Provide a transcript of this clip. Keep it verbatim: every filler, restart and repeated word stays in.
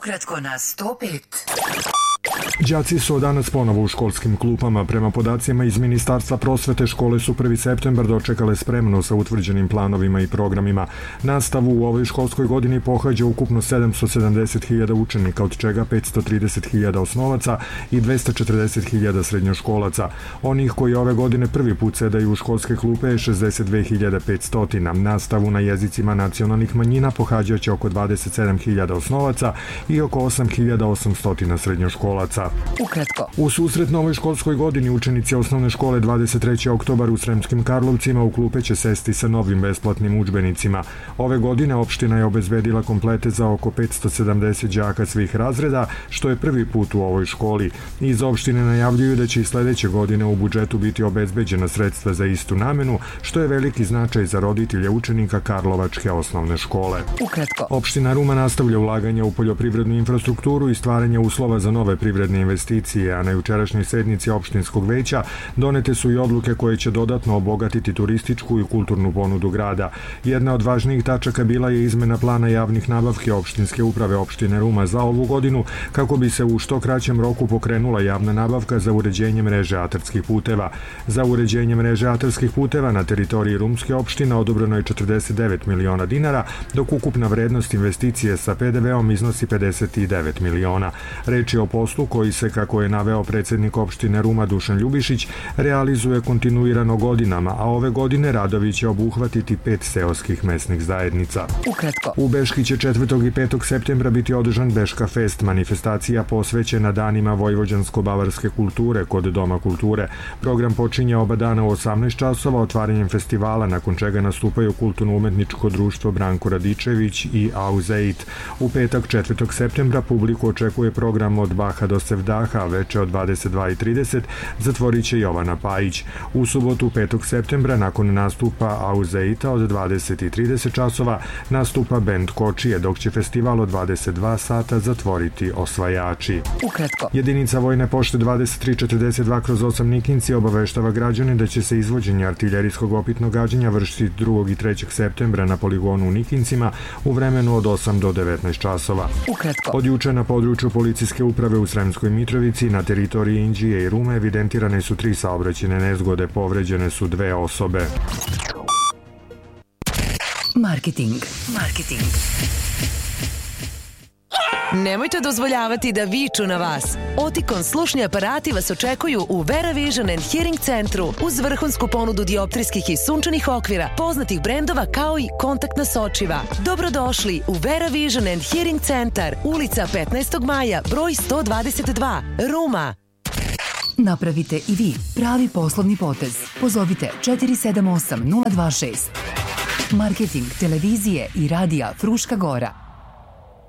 Ukratko na sto pet. Đaci su od danas ponovo u školskim klupama. Prema podacima iz Ministarstva prosvete, škole su prvi septembar dočekale spremno sa utvrđenim planovima i programima. Nastavu u ovoj školskoj godini pohađa ukupno sedamsto sedamdeset hiljada učenika, od čega petsto trideset hiljada osnovaca i dvesta četrdeset hiljada srednjoškolaca. Onih koji ove godine prvi put sedaju u školske klupe je šezdeset dve hiljade petsto. Nastavu na jezicima nacionalnih manjina pohađaće oko dvadeset sedam hiljada osnovaca i oko osam hiljada osamsto srednjoškolaca. Ukratko. U susret novoj školskoj godini učenici osnovne škole dvadeset trećeg oktobra u Sremskim Karlovcima u klupe će sesti sa novim besplatnim udžbenicima. Ove godine opština je obezbedila komplete za oko petsto sedamdeset đaka svih razreda, što je prvi put u ovoj školi. Iz opštine najavljuju da će i sledeće godine u budžetu biti obezbeđena sredstva za istu namenu, što je veliki značaj za roditelje učenika Karlovačke osnovne škole. Ukratko. Opština Ruma nastavlja ulaganje u poljoprivrednu infrastrukturu i stvaranje uslova za nove privredne investicije, a na jučerašnjoj sednici opštinskog veća donete su i odluke koje će dodatno obogatiti turističku i kulturnu ponudu grada. Jedna od važnijih tačaka bila je izmena plana javnih nabavke opštinske uprave opštine Ruma za ovu godinu, kako bi se u što kraćem roku pokrenula javna nabavka za uređenje mreže atarskih puteva. Za uređenje mreže atarskih puteva na teritoriji Rumske opštine odobreno je četrdeset devet miliona dinara, dok ukupna vrednost investicije sa pe de veom iznosi pedeset devet miliona. Reč je o poslu koji se, kako je naveo predsednik opštine Ruma Dušan Ljubišić, realizuje kontinuirano godinama, a ove godine radovi će obuhvatiti pet seoskih mesnih zajednica. Ukratko. U Beški će četvrtog i petog septembra biti održan Beška fest, manifestacija posvećena danima vojvođansko-bavarske kulture kod Doma kulture. Program počinje oba dana u osamnaest časova otvaranjem festivala, nakon čega nastupaju kulturno-umetničko društvo Branko Radičević i Auzeit. U petak četvrtog septembra publiku očekuje program od Baha do Sevdaha, veče od dvadeset dva i trideset zatvorit će Jovana Pajić. U subotu petog septembra nakon nastupa Auzeita od dvadeset i trideset časova nastupa bend Kočije, dok će festival od dvadeset dva sata zatvoriti Osvajači. Ukratko. Jedinica Vojne pošte dvadeset tri četrdeset dva kroz osam Nikinci obaveštava građane da će se izvođenje artiljerijskog opitnog gađanja vršiti drugog i trećeg septembra na poligonu u Nikincima u vremenu od osam do devetnaest časova. Ukratko. Od juče na području policijske uprave u Sremskoj Mitrovici na teritoriji Inđije i Rume evidentirane su tri saobraćajne nezgode, povređene su dve osobe. Marketing. Marketing. Nemojte dozvoljavati da viču na vas. Oticon slušni aparati vas očekuju u Vera Vision and Hearing centru uz vrhunsku ponudu dioptrijskih i sunčanih okvira, poznatih brendova kao i kontaktna sočiva. Dobrodošli u Vera Vision and Hearing centar, ulica petnaestog maja, broj sto dvadeset dva, Ruma. Napravite i vi pravi poslovni potez. Pozovite četiri sedam osam nula dva šest. Marketing televizije i radija Fruška Gora.